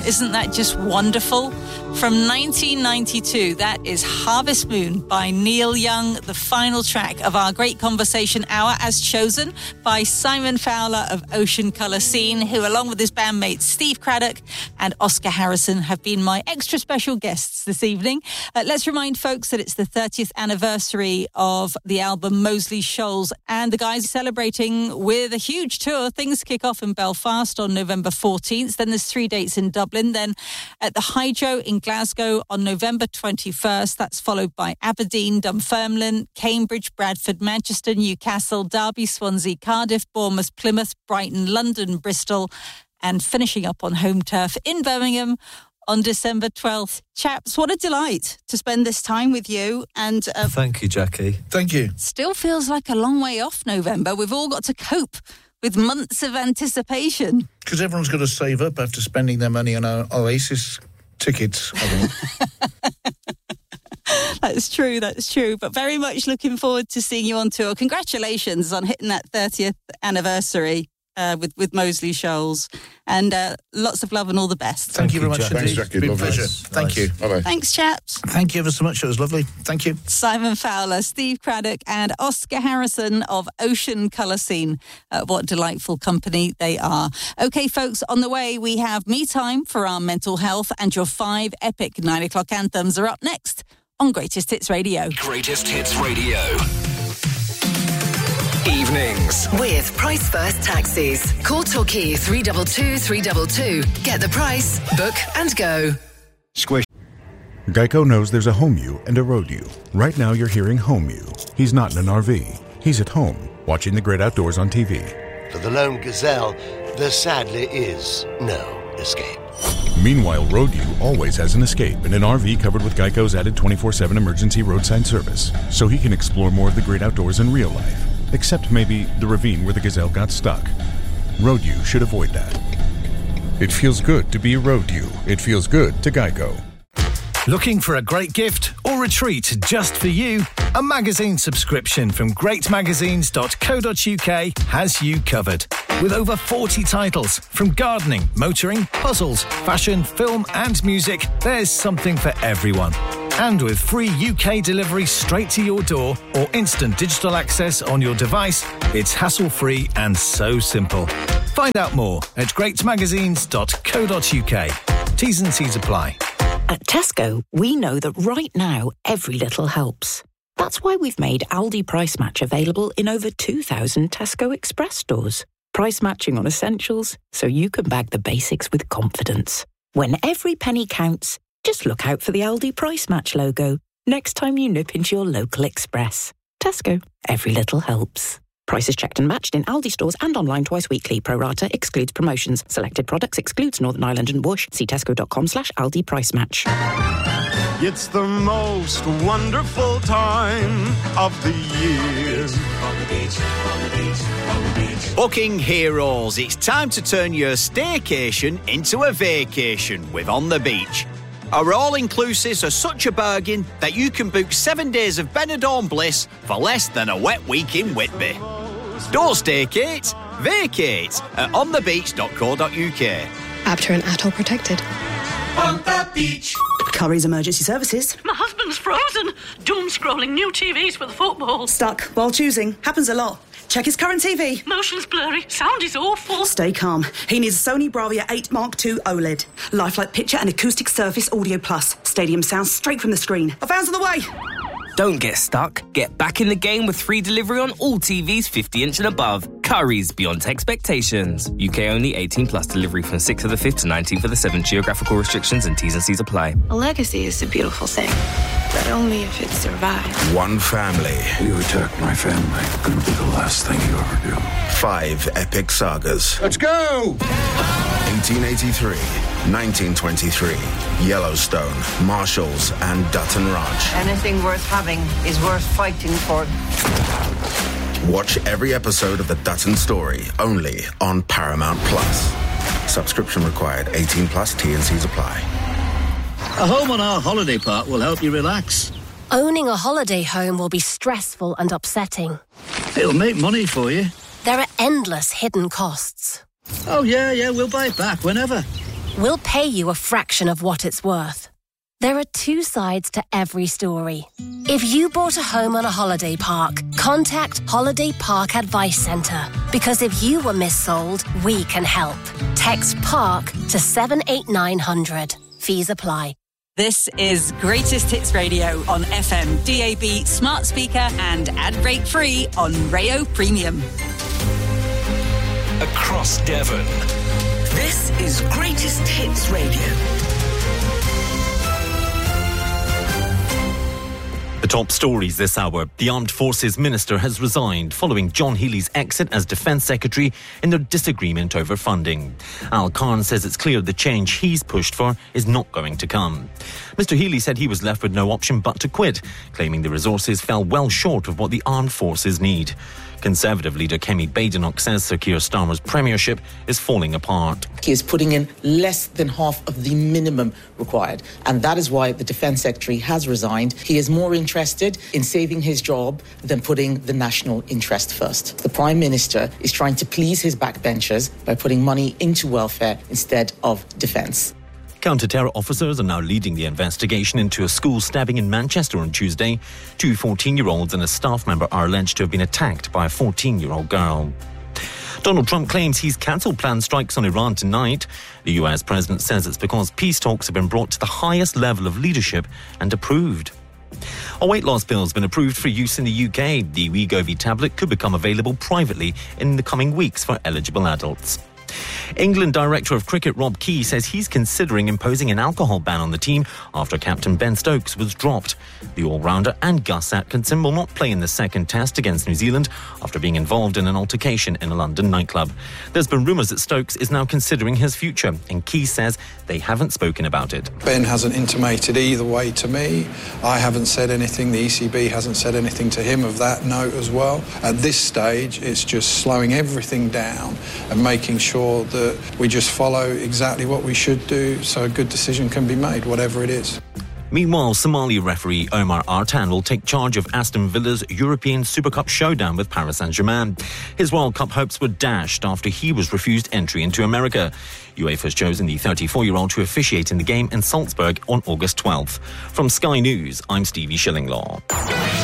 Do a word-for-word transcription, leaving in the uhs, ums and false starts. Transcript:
Isn't that just wonderful? From nineteen ninety-two, that is Harvest Moon by Neil Young, the final track of our great conversation hour, as chosen by Simon Fowler of Ocean Colour Scene, who, along with his bandmates Steve Craddock and Oscar Harrison, have been my extra special guests this evening. Uh, let's remind folks that it's the thirtieth anniversary of the album Moseley Shoals, and the guys are celebrating with a huge tour. Things kick off in Belfast on November fourteenth, then there's three dates in Dublin, then at the Hydro in Glasgow on November twenty-first. That's followed by Aberdeen, Dunfermline, Cambridge, Bradford, Manchester, Newcastle, Derby, Swansea, Cardiff, Bournemouth, Plymouth, Brighton, London, Bristol, and finishing up on home turf in Birmingham on December twelfth. Chaps, what a delight to spend this time with you. And uh, thank you, Jackie. Thank you. Still feels like a long way off November. We've all got to cope with months of anticipation. Because everyone's got to save up after spending their money on our Oasis tickets, I think. That's true, that's true. But very much looking forward to seeing you on tour. Congratulations on hitting that thirtieth anniversary uh, with, with Moseley Shoals. And uh, lots of love and all the best. Thank, Thank you very much. Thanks, Jackie. Been a Lovely. pleasure. Nice. Thank you. Bye-bye. Thanks, chaps. Thank you ever so much. It was lovely. Thank you. Simon Fowler, Steve Craddock and Oscar Harrison of Ocean Colour Scene. Uh, what delightful company they are. OK, folks, on the way we have Me Time for our mental health, and your five epic nine o'clock anthems are up next on Greatest Hits Radio. Greatest Hits Radio. Evenings. With Price First Taxis. Call Torquay three two two, three two two. Get the price, book and go. Squish. Geico knows there's a home you and a road you. Right now you're hearing home you. He's not in an R V. He's at home, watching the great outdoors on T V. For the lone gazelle, there sadly is no escape. Meanwhile, Road U always has an escape in an R V covered with Geico's added twenty-four seven emergency roadside service, so he can explore more of the great outdoors in real life. Except maybe the ravine where the gazelle got stuck. Road U should avoid that. It feels good to be a Road U. It feels good to Geico. Looking for a great gift or a treat just for you? A magazine subscription from great magazines dot co dot uk has you covered. With over forty titles, from gardening, motoring, puzzles, fashion, film and music, there's something for everyone. And with free U K delivery straight to your door or instant digital access on your device, it's hassle-free and so simple. Find out more at great magazines dot co dot uk. T's and C's apply. At Tesco, we know that right now, every little helps. That's why we've made Aldi Price Match available in over two thousand Tesco Express stores. Price matching on essentials, so you can bag the basics with confidence. When every penny counts, just look out for the Aldi Price Match logo next time you nip into your local Express. Tesco, every little helps. Prices checked and matched in Aldi stores and online twice weekly. Pro rata excludes promotions. Selected products excludes Northern Ireland and Bush. See tesco.com slash Aldi Price Match. It's the most wonderful time of the year. On the beach, on the beach, on the beach. Booking heroes, it's time to turn your staycation into a vacation with On the Beach. Our all-inclusives are such a bargain that you can book seven days of Benidorm bliss for less than a wet week in Whitby. Don't staycate, vacate at on the beach dot co dot uk. Apter and A T O protected. On the beach. Curry's Emergency Services. My husband's frozen. Doom scrolling new T Vs for the football. Stuck while choosing. Happens a lot. Check his current T V. Motion's blurry. Sound is awful. Stay calm. He needs a Sony Bravia eight Mark two OLED. Lifelike picture and acoustic surface audio plus. Stadium sound straight from the screen. A van's on the way. Don't get stuck. Get back in the game with free delivery on all T Vs fifty inch and above. Curry's beyond expectations. U K only, eighteen plus. Delivery from sixth of the fifth to nineteenth of the seventh. Geographical restrictions and T's and C's apply. A legacy is a beautiful thing, but only if it survives. One family. You attack my family. Gonna be the last thing you ever do. Five epic sagas. Let's go! eighteen eighty-three, nineteen twenty-three, Yellowstone, Marshalls, and Dutton Ranch. Anything worth having is worth fighting for. Watch every episode of The Dutton Story, only on Paramount Plus. Subscription required, eighteen plus, T and C's apply. A home on our holiday park will help you relax. Owning a holiday home will be stressful and upsetting. It'll make money for you. There are endless hidden costs. Oh, yeah, yeah, we'll buy it back whenever. we'll pay you a fraction of what it's worth. There are two sides to every story. If you bought a home on a holiday park, contact Holiday Park Advice Centre. Because if you were missold, we can help. Text PARK to seven eight nine hundred. Fees apply. This is Greatest Hits Radio on F M, D A B, smart speaker and ad break free on Rayo Premium. Across Devon. This is Greatest Hits Radio. The top stories this hour. The Armed Forces Minister has resigned following John Healey's exit as Defence Secretary in their disagreement over funding. Al Khan says it's clear the change he's pushed for is not going to come. Mister Healey said he was left with no option but to quit, claiming the resources fell well short of what the armed forces need. Conservative leader Kemi Badenoch says Sir Keir Starmer's premiership is falling apart. He is putting in less than half of the minimum required, and that is why the Defence Secretary has resigned. He is more interested in saving his job than putting the national interest first. The Prime Minister is trying to please his backbenchers by putting money into welfare instead of defence. Counter-terror officers are now leading the investigation into a school stabbing in Manchester on Tuesday. Two fourteen-year-olds and a staff member are alleged to have been attacked by a fourteen-year-old girl. Donald Trump claims he's cancelled planned strikes on Iran tonight. The U S president says it's because peace talks have been brought to the highest level of leadership and approved. A weight loss pill has been approved for use in the U K. The Wegovy tablet could become available privately in the coming weeks for eligible adults. England Director of Cricket Rob Key says he's considering imposing an alcohol ban on the team after captain Ben Stokes was dropped. The all-rounder and Gus Atkinson will not play in the second test against New Zealand after being involved in an altercation in a London nightclub. There's been rumours that Stokes is now considering his future, and Key says they haven't spoken about it. Ben hasn't intimated either way to me. I haven't said anything. The E C B hasn't said anything to him of that note as well. At this stage, it's just slowing everything down and making sure that we just follow exactly what we should do so a good decision can be made, whatever it is. Meanwhile, Somali referee Omar Artan will take charge of Aston Villa's European Super Cup showdown with Paris Saint-Germain. His World Cup hopes were dashed after he was refused entry into America. UEFA's chosen the thirty-four-year-old to officiate in the game in Salzburg on August twelfth. From Sky News, I'm Stevie Shillinglaw.